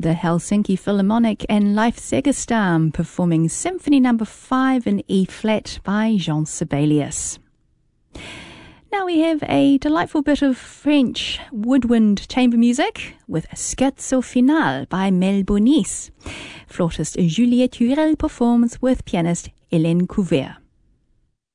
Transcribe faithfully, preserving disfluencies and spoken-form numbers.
the Helsinki Philharmonic and Leif Segerstam performing Symphony Number five in E-flat by Jean Sibelius. Now we have a delightful bit of French woodwind chamber music with Scherzo Finale by Mel Bonis. Flautist Juliette Hurel performs with pianist Hélène Couvert.